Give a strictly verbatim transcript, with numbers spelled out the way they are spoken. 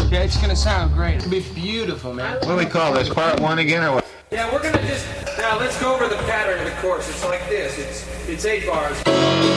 Yeah, it's gonna sound great. It's gonna be beautiful, man. What do we call this? Part one again, or what? Yeah, we're gonna just now let's go over the pattern of the chorus. It's like this. It's it's eight bars.